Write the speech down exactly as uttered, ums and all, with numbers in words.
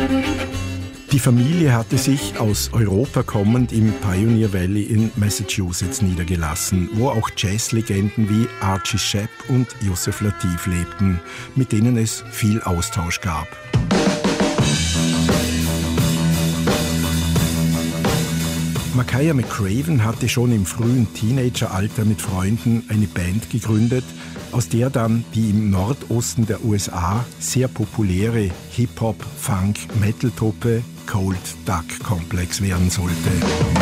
Die Familie hatte sich aus Europa kommend im Pioneer Valley in Massachusetts niedergelassen, wo auch Jazzlegenden wie Archie Shepp und Yusef Lateef lebten, mit denen es viel Austausch gab. Makaya McCraven hatte schon im frühen Teenageralter mit Freunden eine Band gegründet, aus der dann die im Nordosten der U S A sehr populäre Hip-Hop-Funk-Metal-Truppe Cold Duck Complex werden sollte.